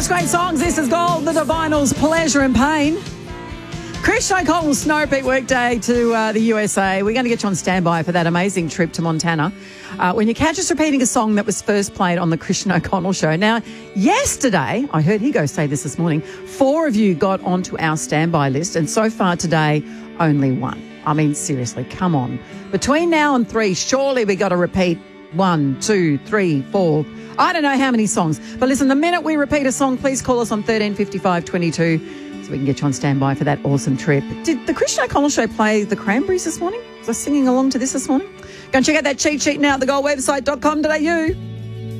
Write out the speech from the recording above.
Just great songs. This is Gold, the Divinals, Pleasure and Pain. Chris O'Connell's Snow Repeat Workday to the USA. We're going to get you on standby for that amazing trip to Montana. When you catch us repeating a song that was first played on the Christian O'Connell Show. Now, yesterday, I heard Higo say this morning, 4 of you got onto our standby list, and so far today, only 1. I mean, seriously, come on. Between now and 3, surely we got to repeat 1, 2, 3, 4. I don't know how many songs. But listen, the minute we repeat a song, please call us on 13 55 22 so we can get you on standby for that awesome trip. Did the Christian O'Connell Show play the Cranberries this morning? Was I singing along to this morning? Go and check out that cheat sheet now at thegoldwebsite.com.au.